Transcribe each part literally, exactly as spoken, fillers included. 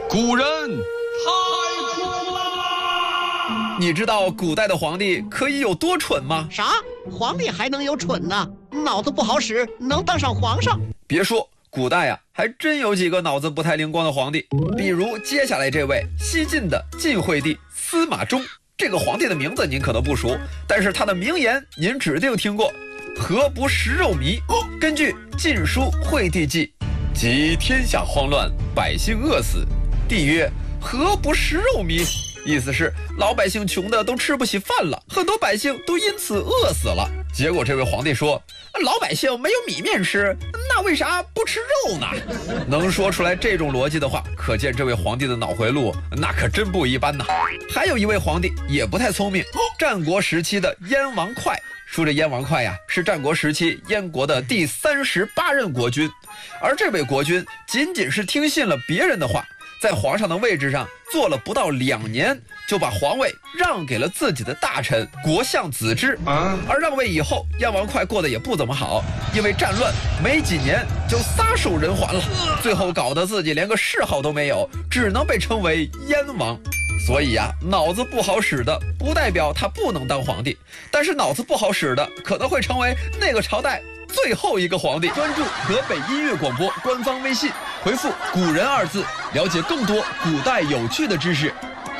古人太蠢啦！ 你知道古代的皇帝可以有多蠢吗？ 啥？皇帝还能有蠢呢？脑子不好使，能当上皇上？ 别说，古代啊，还真有几个脑子不太灵光的皇帝，比如接下来这位西晋的晋惠帝司马衷。这个皇帝的名字您可能不熟，但是他的名言您指定听过：何不食肉糜？根据《晋书·惠帝纪》，即天下慌乱，百姓饿死，帝曰：何不食肉糜？意思是老百姓穷的都吃不起饭了，很多百姓都因此饿死了。结果这位皇帝说：老百姓没有米面吃，那为啥不吃肉呢？能说出来这种逻辑的话，可见这位皇帝的脑回路那可真不一般呐。还有一位皇帝也不太聪明，战国时期的燕王哙。说这燕王哙呀，是战国时期燕国的第三十八任国君，而这位国君仅仅是听信了别人的话，在皇上的位置上坐了不到两年，就把皇位让给了自己的大臣国相子之。而让位以后，燕王哙过得也不怎么好，因为战乱，没几年就撒手人寰了，最后搞得自己连个谥号都没有，只能被称为燕王。所以呀、啊，脑子不好使的不代表他不能当皇帝，但是脑子不好使的可能会成为那个朝代最后一个皇帝。关注河北音乐广播官方微信，回复“古人”二字，了解更多古代有趣的知识。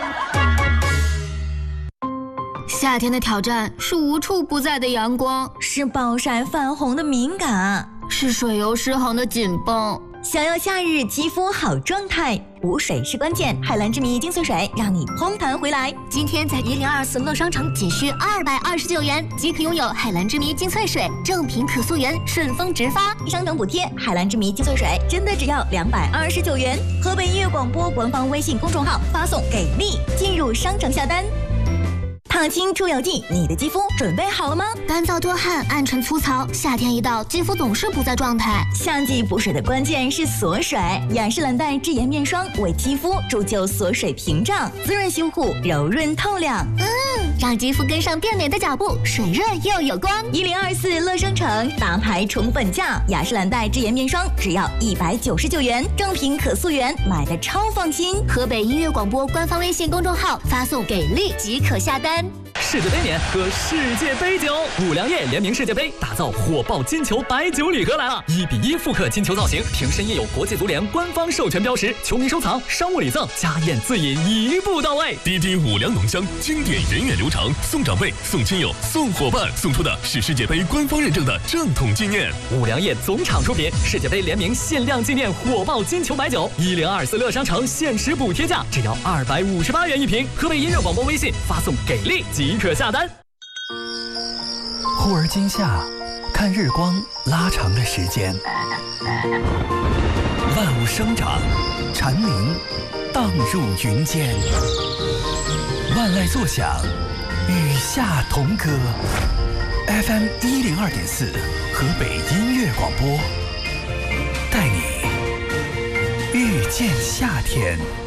夏天的挑战是无处不在的阳光， 是暴晒泛红的敏感， 是水油失衡的紧绷。 想要夏日肌肤好状态，补水是关键。海蓝之谜精粹水让你嘭弹回来。 今天在一零二四乐商城仅需二百二十九元即可拥有海蓝之谜精粹水，正品可溯源，顺丰直发， 商城补贴。海蓝之谜精粹水真的只要两百二十九元。河北音乐广播官方微信公众号发送给力，进入商城下单。烫青出油剂，你的肌肤准备好了吗？ 干燥多汗、暗沉粗糙，夏天一到，肌肤总是不在状态。 夏季补水的关键是锁水，雅诗兰黛智颜面霜为肌肤铸就锁水屏障，滋润修护，柔润透亮。 嗯，让肌肤跟上变美的脚步，水润又有光。 一零二四乐商城大牌宠本价，雅诗兰黛智颜面霜只要一百九十九元，正品可溯源，买的超放心。 河北音乐广播官方微信公众号发送给力即可下单。 世界杯年喝世界杯酒，五粮液联名世界杯，打造火爆金球白酒礼盒来了！一比一复刻金球造型，瓶身印有国际足联官方授权标识，球迷收藏、商务礼赠、家宴自饮一步到位。 滴滴五粮浓香，经典源远流长，送长辈、送亲友、送伙伴，送出的是世界杯官方认证的正统纪念。 五粮液总厂出品，世界杯联名限量纪念火爆金球白酒，一零二四乐商城限时补贴价只要二百五十八元一瓶。河北音乐广播微信发送给力即可下单。 忽而今夏，看日光拉长的时间，万物生长，蝉鸣荡入云间，万籁作响，与夏同歌。F M 一零二点四，河北音乐广播，带你遇见夏天。